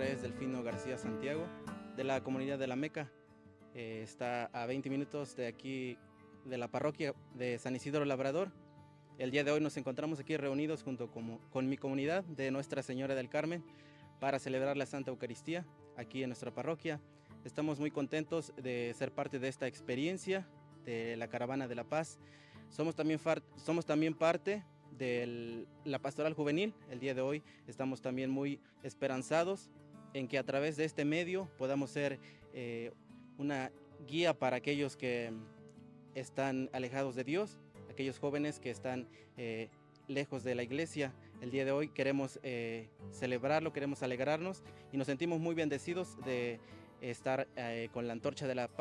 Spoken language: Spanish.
nombre es Delfino García Santiago, de la comunidad de La Meca. Está a 20 minutos de aquí, de la parroquia de San Isidro Labrador. El día de hoy nos encontramos aquí reunidos junto con mi comunidad de Nuestra Señora del Carmen para celebrar la Santa Eucaristía aquí en nuestra parroquia. Estamos muy contentos de ser parte de esta experiencia de la Caravana de la Paz. Somos también parte de la Pastoral Juvenil. El día de hoy estamos también muy esperanzados en que a través de este medio podamos ser una guía para aquellos que están alejados de Dios, aquellos jóvenes que están lejos de la iglesia. El día de hoy queremos celebrarlo, queremos alegrarnos y nos sentimos muy bendecidos de estar con la antorcha de la paz